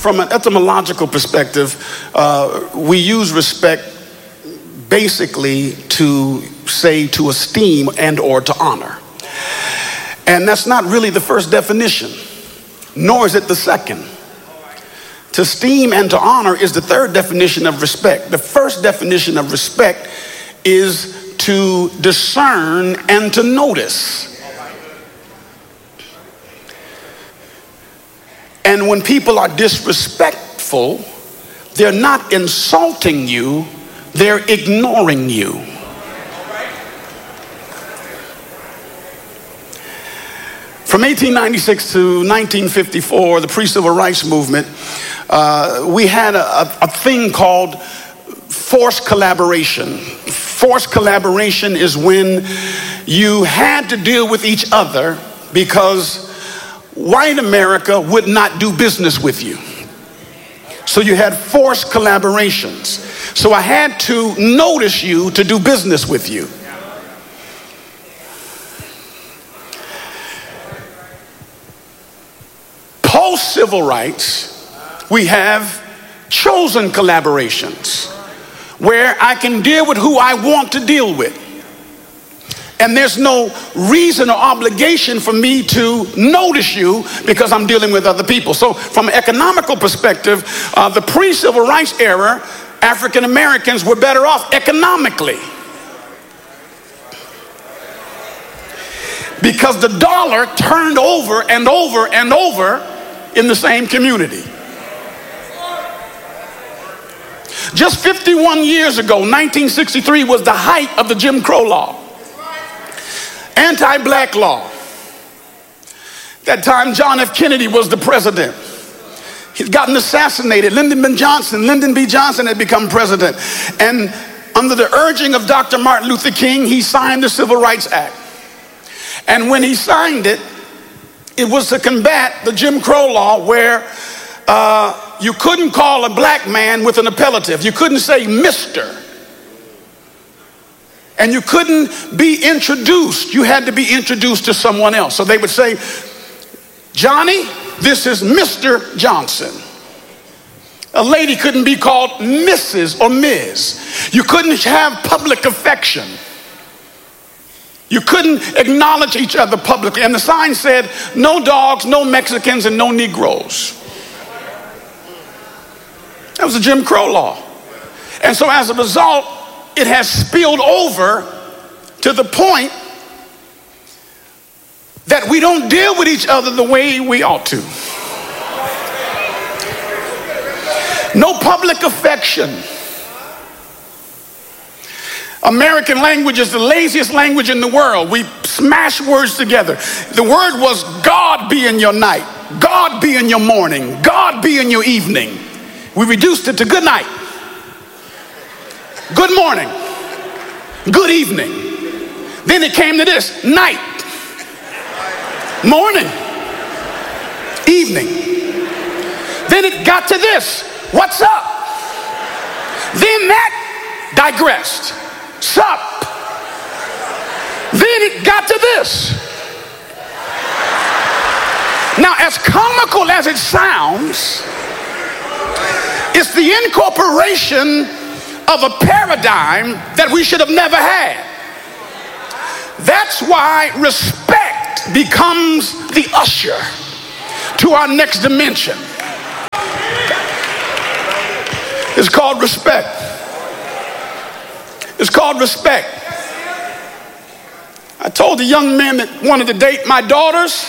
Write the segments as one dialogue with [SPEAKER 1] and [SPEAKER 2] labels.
[SPEAKER 1] from an etymological perspective, we use respect basically to say to esteem and or to honor. And that's not really the first definition, nor is it the second. To esteem and to honor is the third definition of respect. The first definition of respect is to discern and to notice. And when people are disrespectful, they're not insulting you, they're ignoring you. From 1896 to 1954, the pre-civil rights movement, we had a thing called forced collaboration. Forced collaboration is when you had to deal with each other because white America would not do business with you. So you had forced collaborations. So I had to notice you to do business with you. Post-civil rights, we have chosen collaborations where I can deal with who I want to deal with. And there's no reason or obligation for me to notice you because I'm dealing with other people. So from an economical perspective, the pre-civil rights era, African Americans were better off economically. Because the dollar turned over and over and over in the same community. Just 51 years ago, 1963 was the height of the Jim Crow law. Anti-black law. That time John F. Kennedy was the president. He'd gotten assassinated. Lyndon B. Johnson had become president. And under the urging of Dr. Martin Luther King, he signed the Civil Rights Act. And when he signed it, it was to combat the Jim Crow law where you couldn't call a black man with an appellative. You couldn't say Mr. And you couldn't be introduced. You had to be introduced to someone else. So they would say, Johnny, this is Mr. Johnson. A lady couldn't be called Mrs. or Ms. You couldn't have public affection. You couldn't acknowledge each other publicly. And the sign said, no dogs, no Mexicans, and no Negroes. That was the Jim Crow law. And so as a result, it has spilled over to the point that we don't deal with each other the way we ought to. No public affection. American language is the laziest language in the world. We smash words together. The word was God be in your night, God be in your morning, God be in your evening. We reduced it to good night, good morning, good evening. Then it came to this: night, morning, evening. Then it got to this: what's up? Then that digressed. Sup. Then it got to this. Now, as comical as it sounds, it's the incorporation of a paradigm that we should have never had. That's why respect becomes the usher to our next dimension. It's called respect. It's called respect. I told the young men that wanted to date my daughters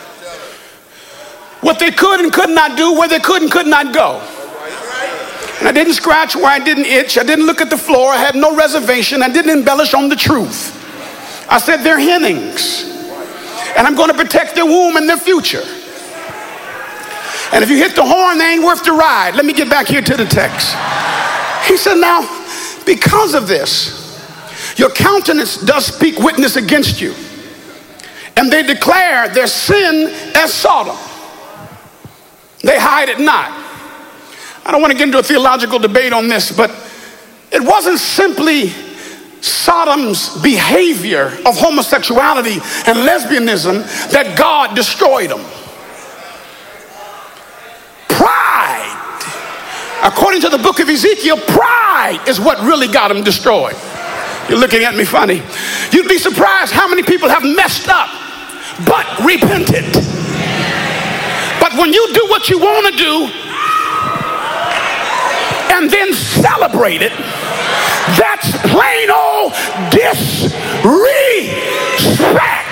[SPEAKER 1] what they could and could not do, where they could and could not go. And I didn't scratch where I didn't itch. I didn't look at the floor. I had no reservation. I didn't embellish on the truth. I said they're hennings, and I'm going to protect their womb and their future. And if you hit the horn, they ain't worth the ride. Let me get back here to the text. He said, now, because of this, your countenance does speak witness against you, and they declare their sin as Sodom. They hide it not. I don't want to get into a theological debate on this, but it wasn't simply Sodom's behavior of homosexuality and lesbianism that God destroyed them. Pride According to the book of Ezekiel, pride is what really got him destroyed. You're looking at me funny. You'd be surprised how many people have messed up but repented. But when you do what you want to do and then celebrate it, that's plain old disrespect.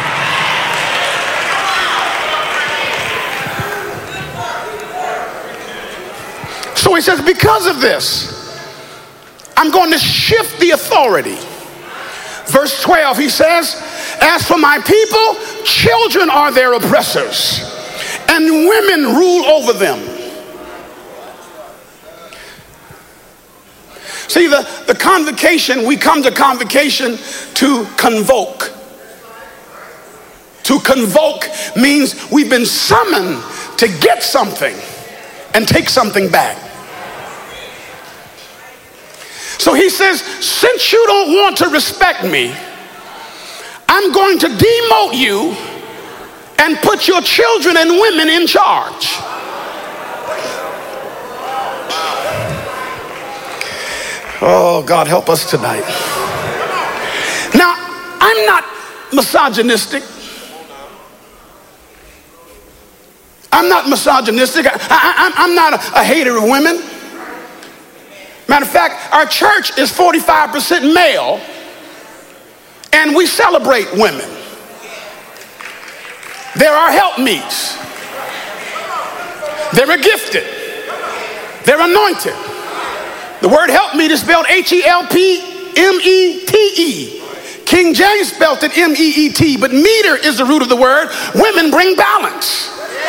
[SPEAKER 1] So he says, because of this, I'm going to shift the authority. Verse 12, he says, as for my people, children are their oppressors, and women rule over them. See, the convocation, we come to convocation to convoke. To convoke means we've been summoned to get something and take something back. So he says, since you don't want to respect me, I'm going to demote you and put your children and women in charge. Oh, God, help us tonight. Now, I'm not misogynistic. I'm not misogynistic. I'm not a hater of women. Matter of fact, our church is 45% male, and we celebrate women. They're our helpmeets. They're gifted. They're anointed. The word helpmeet is spelled H-E-L-P-M-E-T-E. King James spelled it M-E-E-T, but meter is the root of the word. Women bring balance.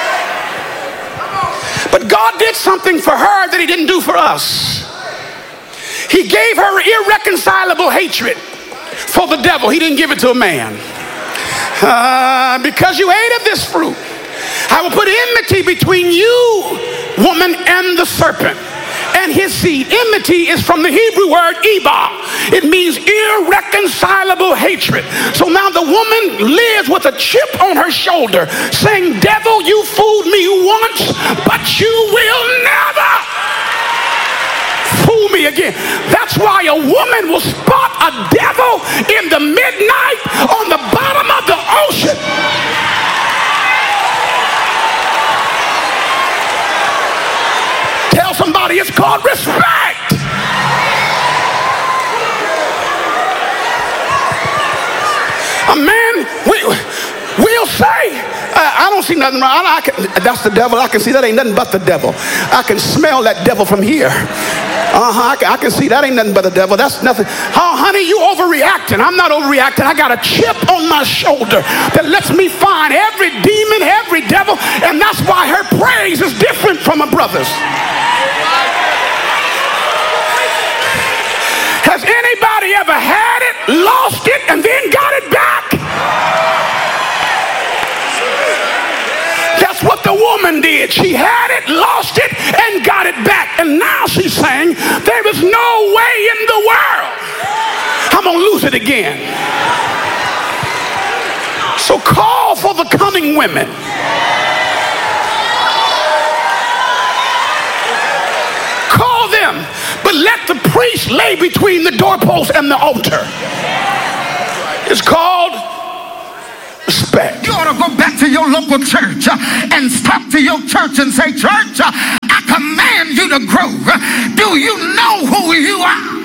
[SPEAKER 1] But God did something for her that he didn't do for us. He gave her irreconcilable hatred for the devil. He didn't give it to a man. Because you ate of this fruit, I will put enmity between you, woman, and the serpent, and his seed. Enmity is from the Hebrew word Eba. It means irreconcilable hatred. So now the woman lives with a chip on her shoulder, saying, devil, you fooled me once, but you will never fool me again. That's why a woman will spot a devil in the midnight on the bottom of the ocean. Tell somebody it's called respect. A man will say, I don't see nothing wrong. That's the devil. I can see that ain't nothing but the devil. I can smell that devil from here. I can see that ain't nothing but the devil. That's nothing. Oh, honey, you overreacting. I'm not overreacting. I got a chip on my shoulder that lets me find every demon, every devil, and that's why her praise is different from her brother's. Has anybody ever had it, lost it, and then got it back? That's what the woman did. She had it, lost it, and got it back. And now she's saying, there is no way in the world I'm going to lose it again. So call for the coming women. Call them, but let the priest lay between the doorpost and the altar. It's called respect.
[SPEAKER 2] You ought to go back to your local church and talk to your church and say, church, I command you to grow. Do you know who you are?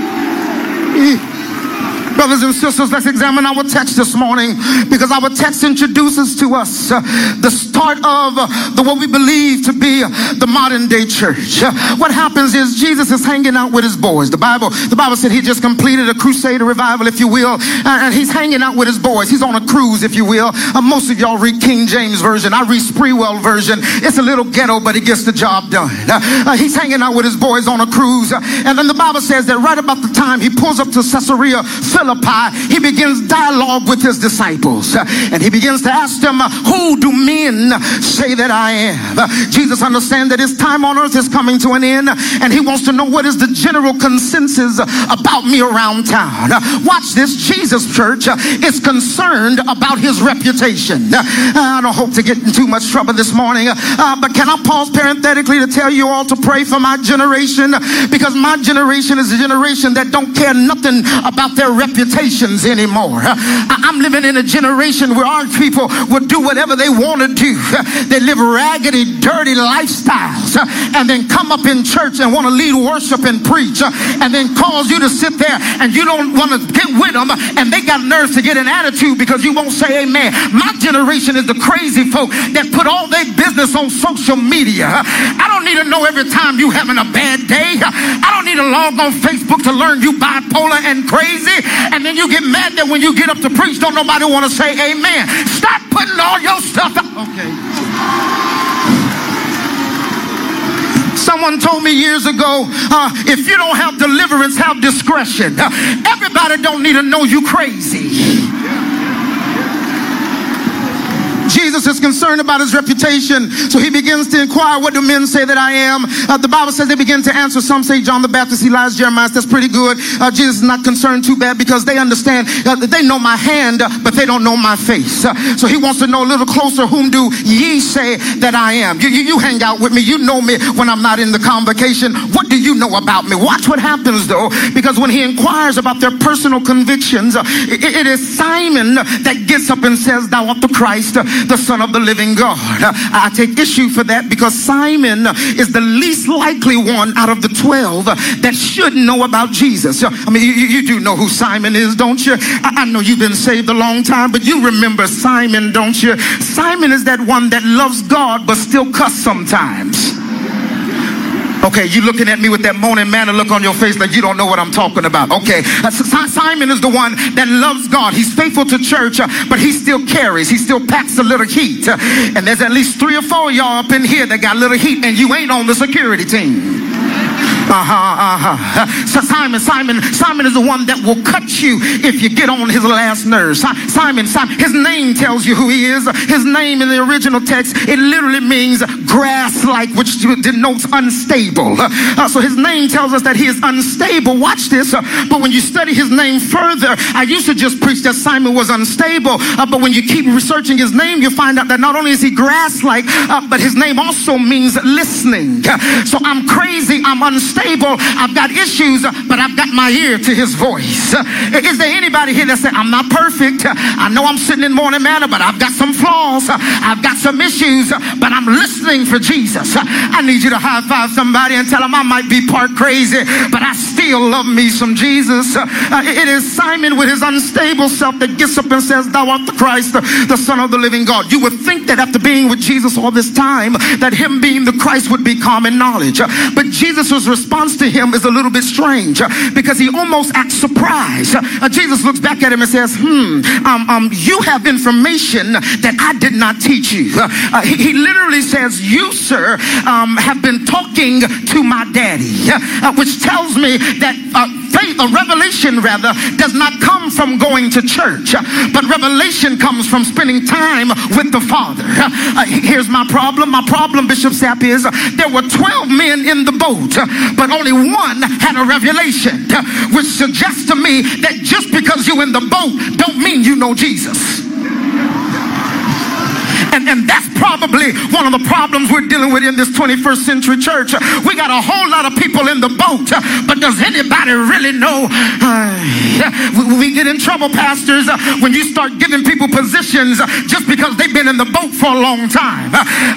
[SPEAKER 2] Brothers and sisters, let's examine our text this morning, because our text introduces to us the start of what we believe to be the modern day church. What happens is Jesus is hanging out with his boys. The Bible said he just completed a crusade, a revival, if you will, and he's hanging out with his boys. He's on a cruise, if you will. Most of y'all read King James Version. I read Sprewell Version. It's a little ghetto, but it gets the job done. He's hanging out with his boys on a cruise, and then the Bible says that right about the time he pulls up to Caesarea Philippi, Philippi, he begins dialogue with his disciples. And he begins to ask them, who do men say that I am? Jesus understands that his time on earth is coming to an end, and he wants to know what is the general consensus about me around town. Watch this. Jesus, church, is concerned about his reputation. I don't hope to get in too much trouble this morning, but can I pause parenthetically to tell you all to pray for my generation? Because my generation is a generation that don't care nothing about their reputations anymore. I'm living in a generation where our people will do whatever they want to do. They live raggedy, dirty lifestyles, and then come up in church and want to lead worship and preach, and then cause you to sit there and you don't want to get with them, and they got nerves to get an attitude because you won't say amen. My generation is the crazy folk that put all their business on social media. I don't need to know every time you having a bad day. I don't need to log on Facebook to learn you bipolar and crazy, and then you get mad that when you get up to preach, don't nobody want to say amen. Stop putting all your stuff out. Okay. Someone told me years ago, if you don't have deliverance, have discretion. Everybody don't need to know you crazy. Jesus is concerned about his reputation, so he begins to inquire, what do men say that I am? The Bible says they begin to answer. Some say John the Baptist, Elijah, Jeremiah. That's pretty good. Jesus is not concerned too bad because they understand that they know my hand, but they don't know my face. So he wants to know a little closer, whom do ye say that I am? You hang out with me. You know me when I'm not in the convocation. What do you know about me? Watch what happens, though, because when he inquires about their personal convictions, it is Simon that gets up and says, thou art the Christ, the Son of the living God. I take issue for that because Simon is the least likely one out of the 12 that should know about Jesus. I mean, you do know who Simon is, don't you? I know you've been saved a long time, but you remember Simon, don't you? Simon is that one that loves God but still cuss sometimes. Okay, you looking at me with that moaning manner look on your face like you don't know what I'm talking about. Okay, Simon is the one that loves God. He's faithful to church, but he still carries. He still packs a little heat. And there's at least 3 or 4 of y'all up in here that got a little heat, and you ain't on the security team. So Simon is the one that will cut you if you get on his last nerves. Simon, his name tells you who he is. His name in the original text, it literally means grass-like, which denotes unstable. So his name tells us that he is unstable. Watch this. But when you study his name further, I used to just preach that Simon was unstable. But when you keep researching his name, you find out that not only is he grass-like, but his name also means listening. So I'm crazy. I'm unstable. I've got issues, but I've got my ear to his voice. Is there anybody here that say, I'm not perfect? I know I'm sitting in morning manna, but I've got some flaws. I've got some issues, but I'm listening for Jesus. I need you to high five somebody and tell them I might be part crazy, but I still love me some Jesus. It is Simon with his unstable self that gets up and says, thou art the Christ, the Son of the living God. You would think that after being with Jesus all this time, that him being the Christ would be common knowledge. But Jesus' response to him is a little bit strange because he almost acts surprised. Jesus looks back at him and says, you have information that I did not teach you. He literally says, you, sir, have been talking to my daddy, which tells me that faith, or revelation rather, does not come from going to church, but revelation comes from spending time with the Father. Here's my problem. My problem, Bishop Sapp, is there were 12 men in the boat, but only one had a revelation, which suggests to me that just because you're in the boat don't mean you know Jesus. And that's probably one of the problems we're dealing with in this 21st century church. We got a whole lot of people in the boat, but does anybody really know? We get in trouble, pastors, when you start giving people positions just because they've been in the boat for a long time.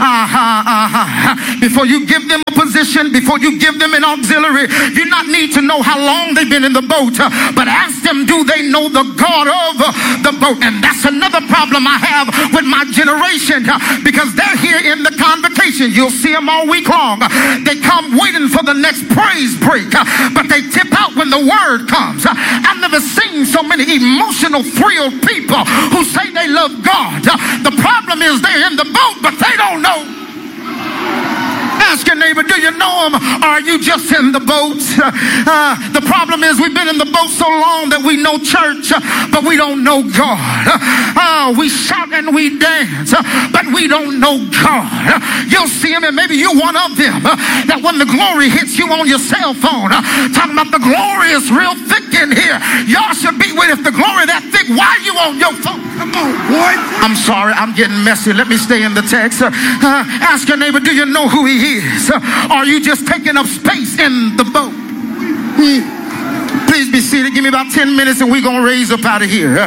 [SPEAKER 2] Before you give them a position, before you give them an auxiliary, you not need to know how long they've been in the boat, but ask them, do they know the God of the boat? And that's another problem I have with my generation, because they're here in the convocation. You'll see them all week long. They come waiting for the next praise break, but they tip out when the word comes. I've never seen so many emotional, thrilled people who say they love God. The problem is they're in the boat, but they don't know. Ask your neighbor, do you know him? Or are you just in the boat? The problem is we've been in the boat so long that we know church, but we don't know God. We shout and we dance, but we don't know God. You'll see him, and maybe you're one of them, that when the glory hits you on your cell phone, talking about the glory is real thick in here. Y'all should be with, if the glory that thick, why you on your phone? Come on, boy. I'm sorry, I'm getting messy. Let me stay in the text. Ask your neighbor, do you know who he is? Are you just taking up space in the boat? Please be seated. Give me about 10 minutes and we're going to raise up out of here.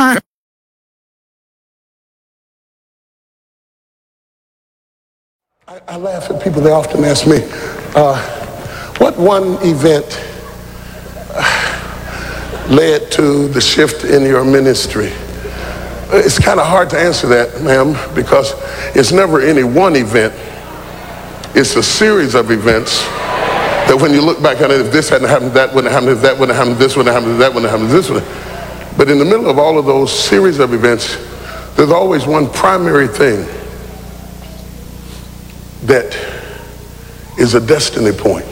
[SPEAKER 3] I laugh at people. They often ask me, what one event led to the shift in your ministry? It's kind of hard to answer that, ma'am, because it's never any one event. It's a series of events that when you look back on it, if this hadn't happened, that wouldn't have happened, if that wouldn't have happened, this wouldn't have happened, that wouldn't have happened, this wouldn't. But in the middle of all of those series of events, there's always one primary thing that is a destiny point.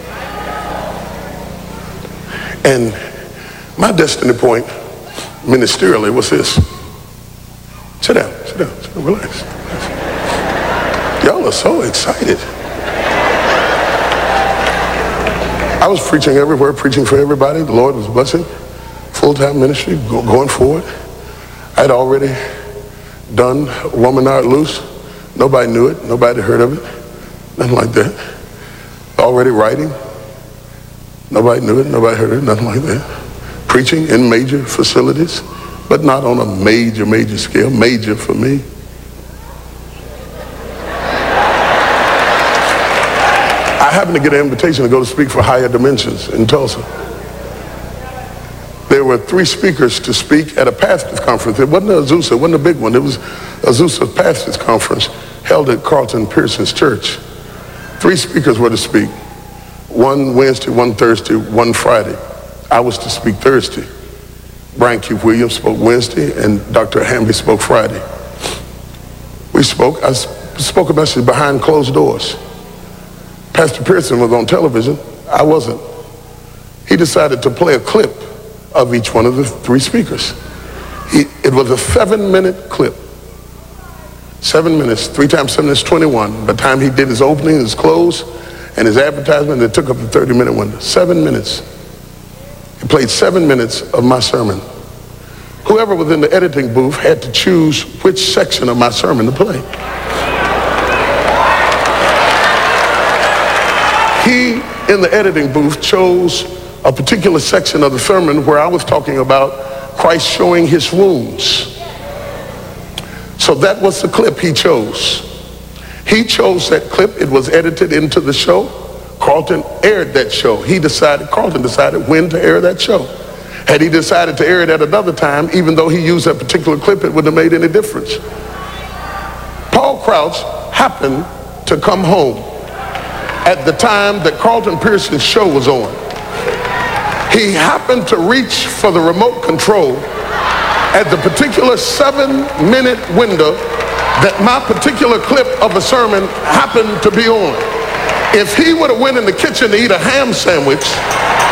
[SPEAKER 3] And my destiny point ministerially was this. Sit down, relax. Y'all are so excited. I was preaching everywhere, preaching for everybody. The Lord was blessing. Full-time ministry, going forward. I'd already done Woman Art Loose. Nobody knew it. Nobody heard of it. Nothing like that. Already writing. Nobody knew it. Nobody heard of it. Nothing like that. Preaching in major facilities, but not on a major scale. Major for me. I happened to get an invitation to go to speak for Higher Dimensions in Tulsa. There were 3 speakers to speak at a pastor's conference. It wasn't Azusa, it wasn't a big one. It was Azusa's pastor's conference held at Carlton Pearson's church. 3 speakers were to speak. One Wednesday, one Thursday, one Friday. I was to speak Thursday. Brian Q. Williams spoke Wednesday and Dr. Hamby spoke Friday. We spoke. I spoke a message behind closed doors. Pastor Pearson was on television. I wasn't. He decided to play a clip of each one of the 3 speakers. It was a 7-minute clip. 7 minutes, 3 times 7 is 21. By the time he did his opening, his close, and his advertisement, it took up the 30-minute window. 7 minutes. He played 7 minutes of my sermon. Whoever was in the editing booth had to choose which section of my sermon to play. He, in the editing booth, chose a particular section of the sermon where I was talking about Christ showing his wounds. So that was the clip he chose. He chose that clip. It was edited into the show. Carlton aired that show. Carlton decided when to air that show. Had he decided to air it at another time, even though he used that particular clip, it wouldn't have made any difference. Paul Crouch happened to come home at the time that Carlton Pearson's show was on. He happened to reach for the remote control at the particular 7-minute window that my particular clip of a sermon happened to be on. If he would have went in the kitchen to eat a ham sandwich,